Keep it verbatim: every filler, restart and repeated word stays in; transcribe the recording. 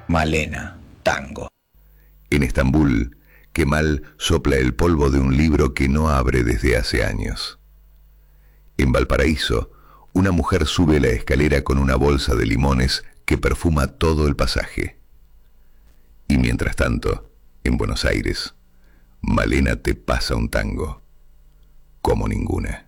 Malena, tango. En Estambul, Kemal sopla el polvo de un libro que no abre desde hace años. En Valparaíso, una mujer sube la escalera con una bolsa de limones que perfuma todo el pasaje. Y mientras tanto, en Buenos Aires, Malena te pasa un tango como ninguna.